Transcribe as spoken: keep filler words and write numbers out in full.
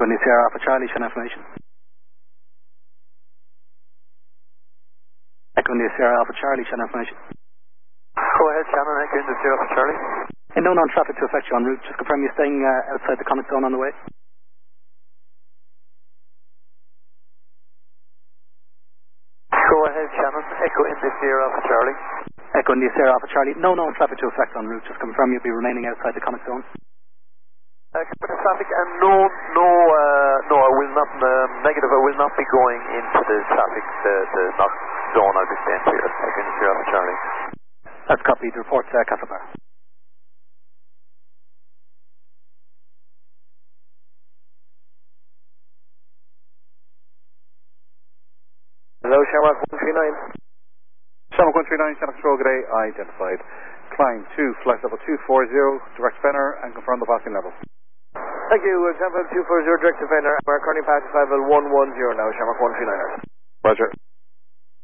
India Sierra Alpha Charlie, channel information. Echo India Sierra Alpha Charlie, channel information. Go ahead, Shannon, Echo India Sierra Alpha Charlie. In no non-traffic to affect you en route, just confirm you're staying uh, outside the comet zone on the way. Go ahead, Shannon, Echo India Sierra Alpha Charlie. Echo India Sierra Alpha Charlie, no known traffic to affect en route, just confirm you'll be remaining outside the comet zone. Uh, traffic and no, no, uh, no, I will not, uh, negative, I will not be going into the traffic, the, the knock zone, I'll be staying here, Echo India Sierra Alpha Charlie. That's copied, report uh, Castlebar. Hello, Shamrock one three nine. Shamrock one three nine, Shamrock Control, good day, identified. Climb to flight level two four zero, direct Fenner, and confirm the passing level. Thank you, uh, Shamrock two four zero, direct to Fenner, we're currently passing level one one zero now, Shamrock one three nine. Roger.